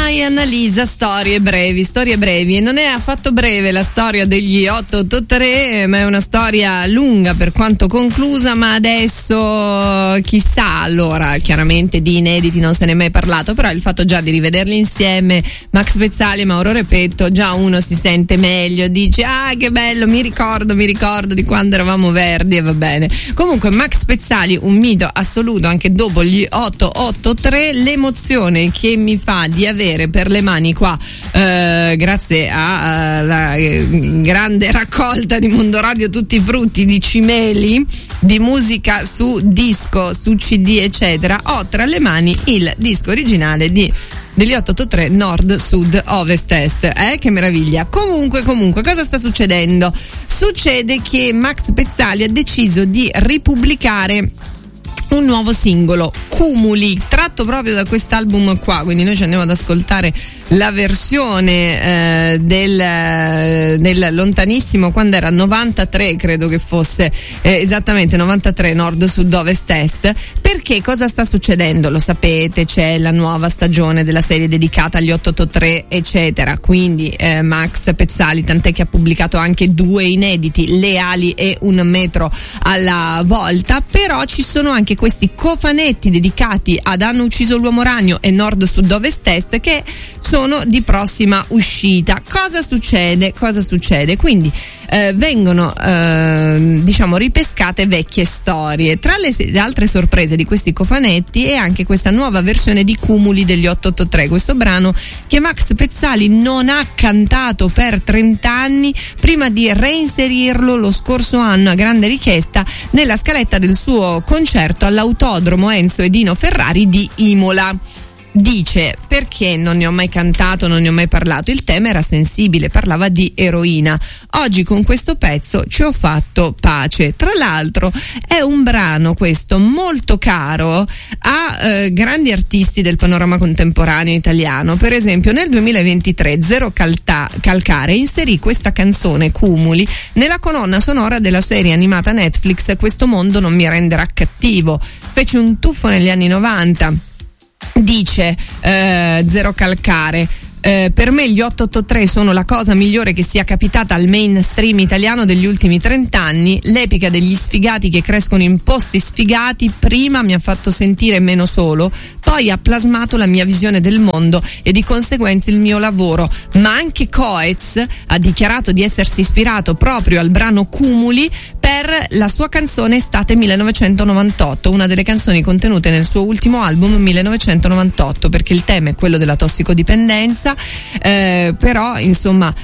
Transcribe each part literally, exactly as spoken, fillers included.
Mai Annalisa, storie brevi, storie brevi. E non è affatto breve la storia degli otto otto tre, ma è una storia lunga per quanto conclusa, ma adesso chissà, allora, chiaramente di inediti non se ne è mai parlato, però il fatto già di rivederli insieme, Max Pezzali e Mauro Repetto, già uno si sente meglio, dice ah che bello, mi ricordo, mi ricordo di quando eravamo verdi e va bene. Comunque Max Pezzali, un mito assoluto anche dopo gli otto otto tre, l'emozione che mi fa di avere per le mani qua, eh, grazie alla eh, grande raccolta di Mondo Radio Tutti i Frutti di cimeli, di musica su disco, su C D eccetera, ho tra le mani il disco originale di degli otto otto tre Nord, Sud, Ovest, Est, eh? Che meraviglia. Comunque, comunque, cosa sta succedendo? Succede che Max Pezzali ha deciso di ripubblicare un nuovo singolo, Cumuli, tratto proprio da quest'album qua, quindi noi ci andiamo ad ascoltare la versione eh, del, del lontanissimo, quando era novantatré credo che fosse, eh, esattamente novantatré, Nord, Sud, Ovest, Est. Perché cosa sta succedendo? Lo sapete, c'è la nuova stagione della serie dedicata agli otto otto tre eccetera, quindi eh, Max Pezzali, tant'è che ha pubblicato anche due inediti, Le ali e Un metro alla volta, però ci sono anche questi cofanetti dedicati ad Hanno ucciso l'uomo ragno e Nord, Sud, Ovest, Est, che sono di prossima uscita. Cosa succede? Cosa succede? Quindi eh, vengono eh, diciamo ripescate vecchie storie. Tra le, le altre sorprese di questi cofanetti è anche questa nuova versione di Cumuli degli otto otto tre, questo brano che Max Pezzali non ha cantato per trenta anni prima di reinserirlo lo scorso anno a grande richiesta nella scaletta del suo concerto all'Autodromo Enzo e Dino Ferrari di Imola. Dice: perché non ne ho mai cantato, non ne ho mai parlato, il tema era sensibile, parlava di eroina, oggi con questo pezzo ci ho fatto pace. Tra l'altro è un brano questo molto caro a eh, grandi artisti del panorama contemporaneo italiano. Per esempio nel duemilaventitré Zero Calta- Calcare inserì questa canzone, Cumuli, nella colonna sonora della serie animata Netflix Questo mondo non mi renderà cattivo. Fece un tuffo negli anni novanta. Dice eh, Zero Calcare: Eh, per me gli otto otto tre sono la cosa migliore che sia capitata al mainstream italiano degli ultimi trent'anni. L'epica degli sfigati che crescono in posti sfigati prima mi ha fatto sentire meno solo, poi ha plasmato la mia visione del mondo e di conseguenza il mio lavoro. Ma anche Coez ha dichiarato di essersi ispirato proprio al brano Cumuli per la sua canzone Estate millenovecentonovantotto, una delle canzoni contenute nel suo ultimo album millenovecentonovantotto, perché il tema è quello della tossicodipendenza. Eh, però insomma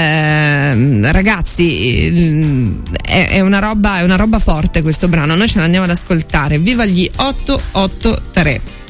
eh, ragazzi è, è una roba è una roba forte questo brano, noi ce l'andiamo ad ascoltare. Viva gli otto otto tre.